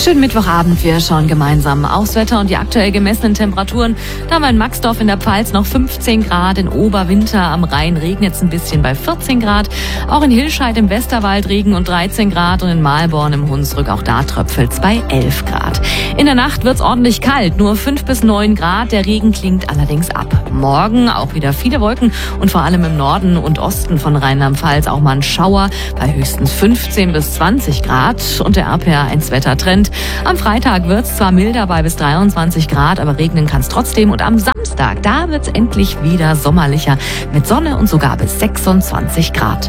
Schönen Mittwochabend, wir schauen gemeinsam aufs Wetter und die aktuell gemessenen Temperaturen. Da haben wir in Maxdorf in der Pfalz noch 15 Grad, in Oberwinter am Rhein regnet es ein bisschen bei 14 Grad. Auch in Hilscheid im Westerwald Regen und 13 Grad und in Mahlborn im Hunsrück, auch da tröpfelt's bei 11 Grad. In der Nacht wird's ordentlich kalt, nur 5 bis 9 Grad, der Regen klingt allerdings ab. Morgen auch wieder viele Wolken und vor allem im Norden und Osten von Rheinland-Pfalz auch mal ein Schauer bei höchstens 15 bis 20 Grad und der RPR1-Wettertrend. Am Freitag wird's zwar milder bei bis 23 Grad, aber regnen kann's trotzdem. Und am Samstag, da wird's endlich wieder sommerlicher mit Sonne und sogar bis 26 Grad.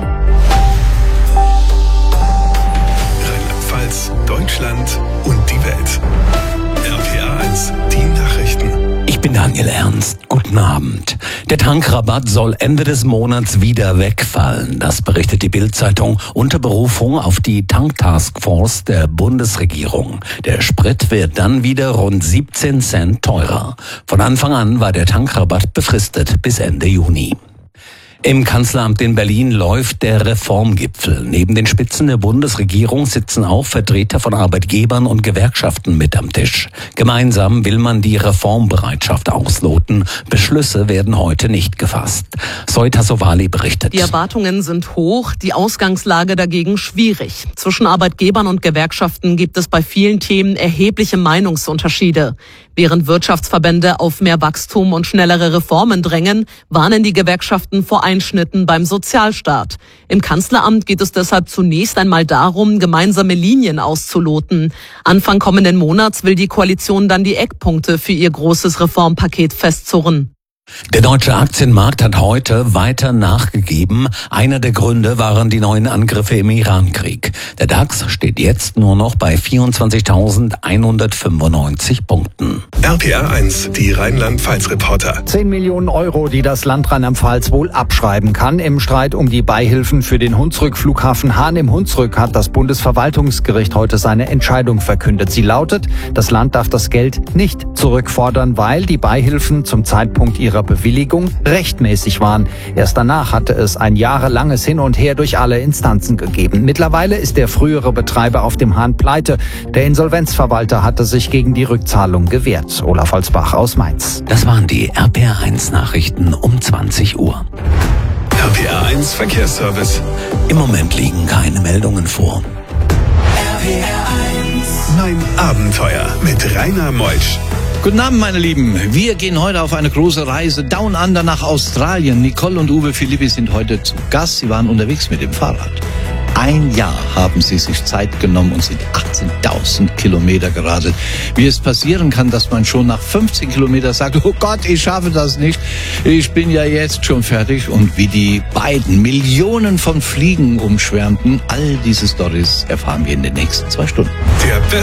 Rheinland-Pfalz, Deutschland und die Welt. RPR1, die Nachrichten. Ich bin Daniel Ernst. Guten Abend. Der Tankrabatt soll Ende des Monats wieder wegfallen. Das berichtet die Bild-Zeitung unter Berufung auf die Tanktaskforce der Bundesregierung. Der Sprit wird dann wieder rund 17 Cent teurer. Von Anfang an war der Tankrabatt befristet bis Ende Juni. Im Kanzleramt in Berlin läuft der Reformgipfel. Neben den Spitzen der Bundesregierung sitzen auch Vertreter von Arbeitgebern und Gewerkschaften mit am Tisch. Gemeinsam will man die Reformbereitschaft ausloten. Beschlüsse werden heute nicht gefasst. Zoe Tassovali berichtet. Die Erwartungen sind hoch, die Ausgangslage dagegen schwierig. Zwischen Arbeitgebern und Gewerkschaften gibt es bei vielen Themen erhebliche Meinungsunterschiede. Während Wirtschaftsverbände auf mehr Wachstum und schnellere Reformen drängen, warnen die Gewerkschaften vor Einschnitten beim Sozialstaat. Im Kanzleramt geht es deshalb zunächst einmal darum, gemeinsame Linien auszuloten. Anfang kommenden Monats will die Koalition dann die Eckpunkte für ihr großes Reformpaket festzurren. Der deutsche Aktienmarkt hat heute weiter nachgegeben. Einer der Gründe waren die neuen Angriffe im Iran-Krieg. Der DAX steht jetzt nur noch bei 24.195 Punkten. RPR1, die Rheinland-Pfalz-Reporter. 10 Millionen Euro, die das Land Rheinland-Pfalz wohl abschreiben kann. Im Streit um die Beihilfen für den Hunsrück-Flughafen Hahn im Hunsrück hat das Bundesverwaltungsgericht heute seine Entscheidung verkündet. Sie lautet, das Land darf das Geld nicht zurückfordern, weil die Beihilfen zum Zeitpunkt ihrer Bewilligung rechtmäßig waren. Erst danach hatte es ein jahrelanges Hin und Her durch alle Instanzen gegeben. Mittlerweile ist der frühere Betreiber auf dem Hahn pleite. Der Insolvenzverwalter hatte sich gegen die Rückzahlung gewehrt. Olaf Holzbach aus Mainz. Das waren die RPR1-Nachrichten um 20 Uhr. RPR1 Verkehrsservice. Im Moment liegen keine Meldungen vor. RPR1. Mein Abenteuer mit Rainer Meutsch. Guten Abend, meine Lieben. Wir gehen heute auf eine große Reise Down Under nach Australien. Nicole und Uwe Philippi sind heute zu Gast. Sie waren unterwegs mit dem Fahrrad. Ein Jahr haben sie sich Zeit genommen und sind 18.000 Kilometer geradelt. Wie es passieren kann, dass man schon nach 15 Kilometern sagt, oh Gott, ich schaffe das nicht. Ich bin ja jetzt schon fertig. Und wie die beiden Millionen von Fliegen umschwärmten, all diese Storys erfahren wir in den nächsten 2 Stunden. Der